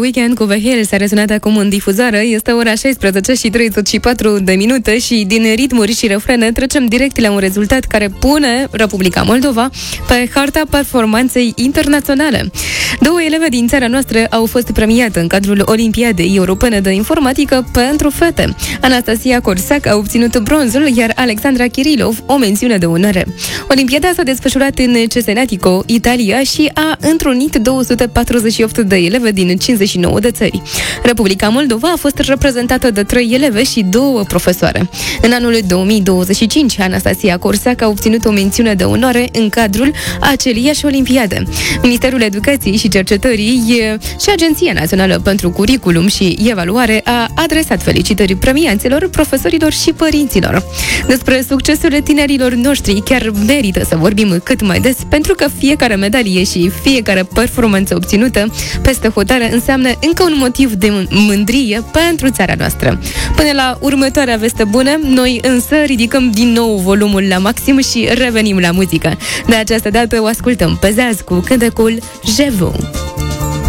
Weekend cu The Hills a rezonat acum în difuzare. Este ora 16:34 și din ritmuri și refrene trecem direct la un rezultat care pune Republica Moldova pe harta performanței internaționale. 2 eleve din țara noastră au fost premiate în cadrul Olimpiadei Europene de Informatică pentru fete. Anastasia Corsac a obținut bronzul, iar Alexandra Kirilov o mențiune de onoare. Olimpiada s-a desfășurat în Cesenatico, Italia și a întrunit 248 de eleve din 59 de țări. Republica Moldova a fost reprezentată de 3 eleve și 2 profesoare. În anul 2025, Anastasia Corsac a obținut o mențiune de onoare în cadrul aceleiași olimpiade. Ministerul Educației și Cercetării și Agenția Națională pentru Curriculum și Evaluare a adresat felicitări premianților, profesorilor și părinților. Despre succesurile tinerilor noștri chiar merită să vorbim cât mai des, pentru că fiecare medalie și fiecare performanță obținută peste hotare înseamnă încă un motiv de mândrie pentru țara noastră. Până la următoarea veste bună, noi însă ridicăm din nou volumul la maxim și revenim la muzică. De această dată o ascultăm pe Zaz cu cântecul Je veux.